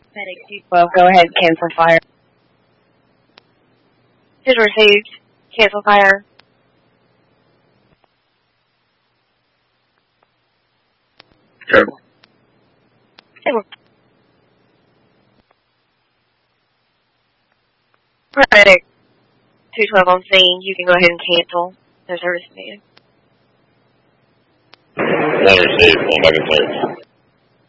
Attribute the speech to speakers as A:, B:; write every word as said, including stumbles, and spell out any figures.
A: Medic two twelve, go ahead, cancel fire. Is received. Cancel fire.
B: Terrible.
A: Terrible. Medic two twelve on scene. You can go ahead and cancel. No service needed.
B: One received. One back in service.